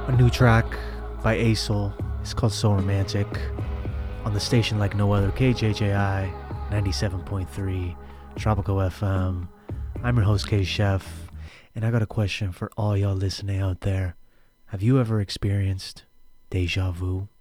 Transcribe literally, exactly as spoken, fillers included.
A new track by Aesol. It's called So Romantic. On the station like no other, K J J I ninety-seven point three, Tropical F M. I'm your host, K-Chef, and I got a question for all y'all listening out there. Have you ever experienced deja vu?